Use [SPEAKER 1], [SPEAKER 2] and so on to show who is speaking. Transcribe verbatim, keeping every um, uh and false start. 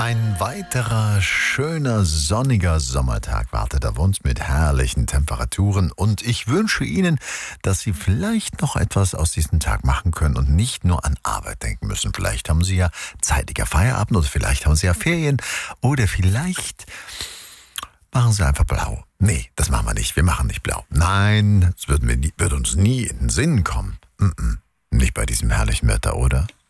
[SPEAKER 1] Ein weiterer schöner sonniger Sommertag wartet auf uns mit herrlichen Temperaturen und ich wünsche Ihnen, dass Sie vielleicht noch etwas aus diesem Tag machen können und nicht nur an Arbeit denken müssen. Vielleicht haben Sie ja zeitiger Feierabend oder vielleicht haben Sie ja Ferien oder vielleicht machen Sie einfach blau. Nee, das machen wir nicht. Wir machen nicht blau. Nein, das wird, mir nie, wird uns nie in den Sinn kommen. Mm-mm. Nicht bei diesem herrlichen Wetter, oder?